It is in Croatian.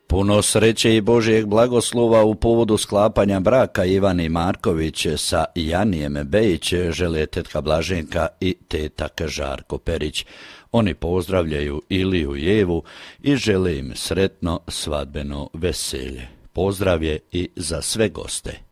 Puno sreće i Božjeg blagoslova u povodu sklapanja braka Ivani Marković sa Janijem Bejić žele tetka Blaženka i tetak Žarko Perić. Oni pozdravljaju Iliju i Evu i žele im sretno svadbeno veselje. Pozdrav je i za sve goste.